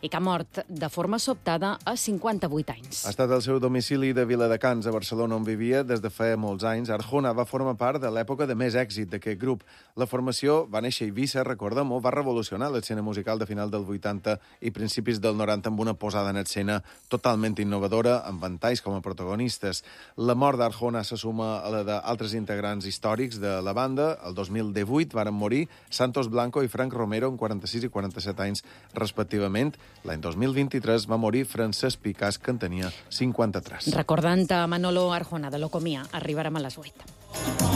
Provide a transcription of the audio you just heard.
i que ha mort de forma sobtada a 58 anys. Ha estat el seu domicili de Viladecans, a Barcelona, on vivia des de fa molts anys. Arjona va formar part de l'època de més èxit d'aquest grup. La formació va néixer a Eivissa, recordem-ho, va revolucionar l'escena musical de final del 80 i principis del 90 amb una posada en escena totalment innovadora, amb ventalls com a protagonistes. La mort d'Arjona se suma a la d'altres integrants històrics de la banda. El 2018 varen morir Santos Blanco i Frank Romero, amb 46 i 47 anys, respectivament. L'any 2023 va morir Francesc Picàs, que en tenia 53. Recordant a Manolo Arjona de Locomia, arribarem a les 8.